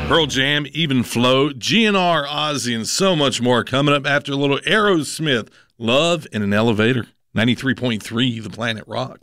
Pearl Jam, Even Flow, GNR, Ozzy, and so much more coming up after a little Aerosmith. Love in an Elevator. 93.3 The Planet Rock.